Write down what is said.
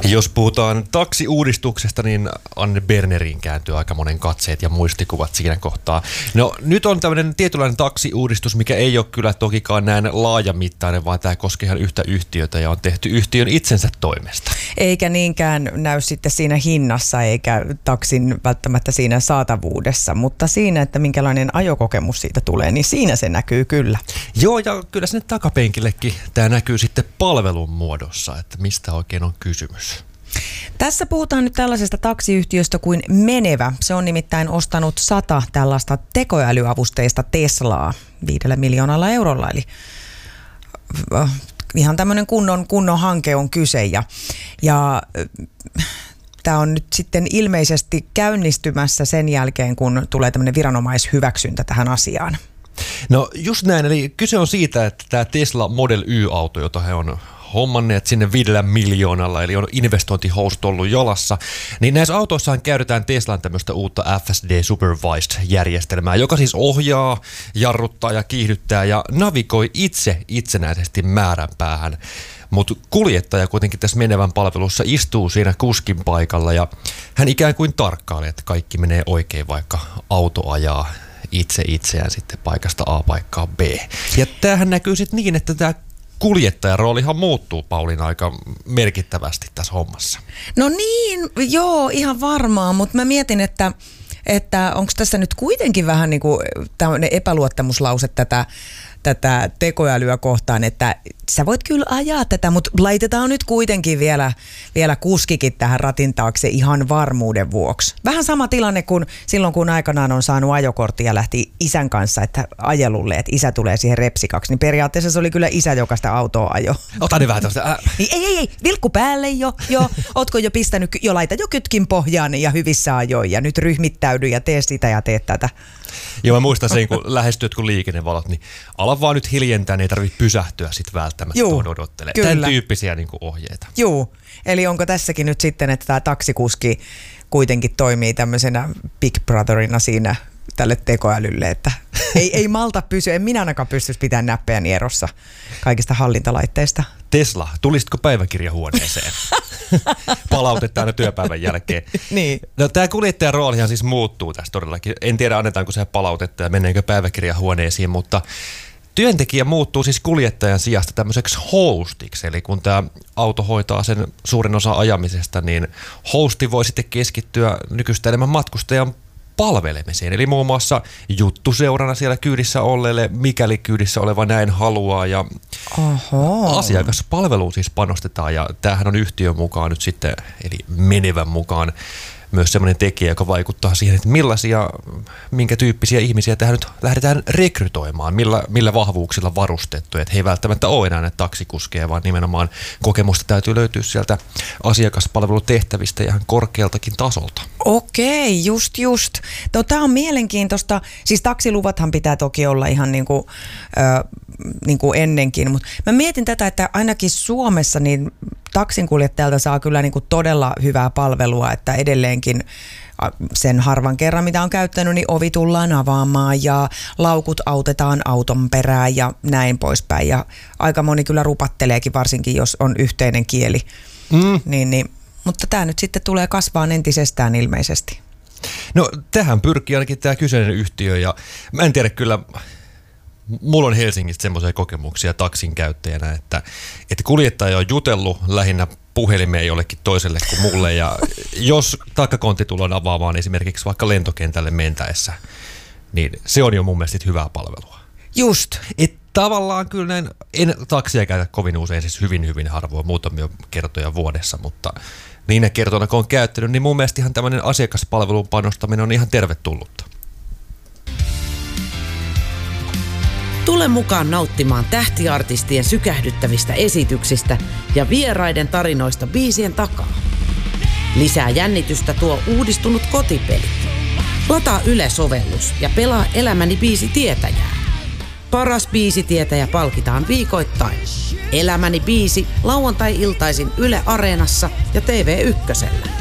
Jos puhutaan taksiuudistuksesta, niin Anne Berneriin kääntyy aika monen katseet ja muistikuvat siinä kohtaa. No nyt on tämmöinen tietynlainen taksiuudistus, mikä ei ole kyllä tokikaan näin laajamittainen, vaan tämä koskee ihan yhtä yhtiötä ja on tehty yhtiön itsensä toimesta. Eikä niinkään näy sitten siinä hinnassa eikä taksin välttämättä siinä saatavuudessa, mutta siinä, että minkälainen ajokokemus siitä tulee, niin siinä se näkyy kyllä. Joo, ja kyllä sinne takapenkillekin tämä näkyy sitten palvelun muodossa, että mistä oikein on kysymys. Tässä puhutaan nyt tällaisesta taksiyhtiöstä kuin Menevä. Se on nimittäin ostanut 100 tällaista tekoälyavusteista Teslaa 5 miljoonalla eurolla. Eli ihan tämmöinen kunnon hanke on kyse. Ja tämä on nyt sitten ilmeisesti käynnistymässä sen jälkeen, kun tulee tämmöinen viranomaishyväksyntä tähän asiaan. No just näin, eli kyse on siitä, että tämä Tesla Model Y-auto, jota he on hommanneet sinne 5 miljoonalla, eli on investointihousut ollut jalassa, niin näissä autoissahan käytetään Teslan tämmöistä uutta FSD Supervised-järjestelmää, joka siis ohjaa, jarruttaa ja kiihdyttää ja navigoi itsenäisesti määränpäähän. Mutta kuljettaja kuitenkin tässä Menevän palvelussa istuu siinä kuskin paikalla ja hän ikään kuin tarkkailee, että kaikki menee oikein, vaikka auto ajaa itseään sitten paikasta A paikkaan B. Ja tämähän näkyy sitten niin, että tämä kuljettajan roolihan muuttuu, Pauliina, aika merkittävästi tässä hommassa. No niin, joo, ihan varmaan, mutta mä mietin, että onko tässä nyt kuitenkin vähän niin kuin tämmöinen epäluottamuslause tätä tekoälyä kohtaan, että sä voit kyllä ajaa tätä, mutta laitetaan nyt kuitenkin vielä kuskikin tähän ratin taakse ihan varmuuden vuoksi. Vähän sama tilanne kuin silloin, kun aikanaan on saanut ajokorttia ja lähti isän kanssa että ajelulle, että isä tulee siihen repsikaksi, niin periaatteessa se oli kyllä isä, joka sitä autoa ajoi. Ota nyt vähän tuosta. Niin, ei, vilkku päälle jo. Ootko jo pistänyt, laita jo kytkin pohjaan ja hyvissä ajoin ja nyt ryhmittäydy ja tee sitä ja tee tätä. Joo, mä muistan sen, kun lähestyt kun liikennevalot, niin ala vaan nyt hiljentää, niin ei tarvitse pysähtyä sitten välttämättä odottelemaan. Tämän tyyppisiä niin kuin ohjeita. Joo, eli onko tässäkin nyt sitten, että tämä taksikuski kuitenkin toimii tämmöisenä Big Brotherina siinä tälle tekoälylle, että ei malta pysyä, en minä ainakaan pystyisi pitämään näppejäni erossa kaikista hallintalaitteista. Tesla, tulisitko päiväkirjahuoneeseen? Palautetta aina työpäivän jälkeen. Niin. No, tämä kuljettajan roolihan siis muuttuu tässä todellakin. En tiedä, annetaanko se palautetta ja menneekö päiväkirjahuoneisiin, mutta työntekijä muuttuu siis kuljettajan sijasta tämmöiseksi hostiksi. Eli kun tämä auto hoitaa sen suurin osa ajamisesta, niin hosti voi sitten keskittyä nykyistä enemmän matkustajan palvelemiseen. Eli muun muassa juttuseurana siellä kyydissä olleelle, mikäli kyydissä oleva näin haluaa. Ja asiakaspalveluun siis panostetaan ja tämähän on yhtiön mukaan nyt sitten, eli Menevän mukaan, myös semmoinen tekijä, joka vaikuttaa siihen, että minkä tyyppisiä ihmisiä tähän nyt lähdetään rekrytoimaan, millä vahvuuksilla varustettu, että he ei välttämättä ole enää näitä taksikuskeja, vaan nimenomaan kokemusta täytyy löytyä sieltä asiakaspalvelutehtävistä ihan korkealtakin tasolta. Okei, just. Tämä on mielenkiintoista. Siis taksiluvathan pitää toki olla ihan niin kuin ennenkin, mutta mä mietin tätä, että ainakin Suomessa niin taksinkuljettajalta saa kyllä niin kuin todella hyvää palvelua, että edelleenkin sen harvan kerran, mitä on käyttänyt, niin ovi tullaan avaamaan ja laukut autetaan auton perään ja näin poispäin. Ja aika moni kyllä rupatteleekin, varsinkin jos on yhteinen kieli. Mutta tämä nyt sitten tulee kasvaan entisestään ilmeisesti. No tähän pyrkii ainakin tämä kyseinen yhtiö ja mä en tiedä kyllä, mulla on Helsingistä semmoisia kokemuksia taksin käyttäjänä, että kuljettaja on jutellut lähinnä puhelimeen jollekin toiselle kuin mulle ja jos takakontti tullaan avaamaan esimerkiksi vaikka lentokentälle mentäessä, niin se on jo mun mielestä hyvää palvelua. Just. Tavallaan kyllä näin, en taksia käytä kovin usein, siis hyvin harvoin, muutamia kertoja vuodessa, mutta niinä kertoina kun on käyttänyt, niin mun mielestä ihan tämmöinen asiakaspalvelun panostaminen on ihan tervetullutta. Tule mukaan nauttimaan tähtiartistien sykähdyttävistä esityksistä ja vieraiden tarinoista biisien takaa. Lisää jännitystä tuo uudistunut kotipeli. Lataa Yle-sovellus ja pelaa Elämäni biisitietäjää. Paras biisitietäjä palkitaan viikoittain. Elämäni biisi lauantai-iltaisin Yle Areenassa ja TV1:llä.